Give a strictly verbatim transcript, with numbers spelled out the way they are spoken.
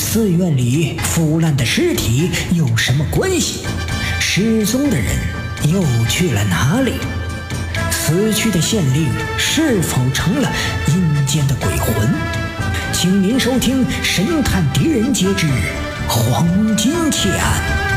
寺院里腐烂的尸体有什么关系？失踪的人又去了哪里？死去的县令是否成了阴间的鬼魂？请您收听《神探狄仁杰之黄金奇案》。